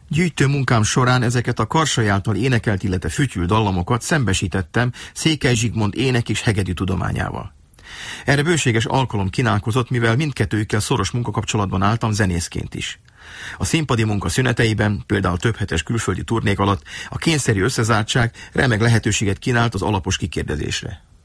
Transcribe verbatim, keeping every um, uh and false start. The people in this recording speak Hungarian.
Gyűjtő munkám során ezeket a Karsai által énekelt, illetve fütyül dallamokat szembesítettem Székely Zsigmond ének és hegedű tudományával. Erre bőséges alkalom kínálkozott, mivel mindkettőjükkel szoros munkakapcsolatban álltam zenészként is. A színpadi munka szüneteiben, például több hetes külföldi turnék alatt a kényszerű összezártság remek lehetőséget kínált az alapos kikérdezésre.